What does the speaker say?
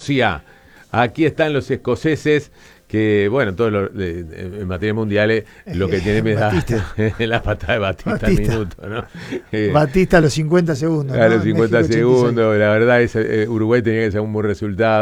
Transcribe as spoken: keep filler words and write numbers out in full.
Escocia. Aquí están los escoceses que, bueno, todo lo, de, de, en materia mundial eh, lo que tiene es la patada de Batista, Batista. Minuto, ¿no? Eh, Batista a los cincuenta segundos. A ¿no? los cincuenta segundos, la verdad, es, eh, Uruguay tenía que ser un buen resultado.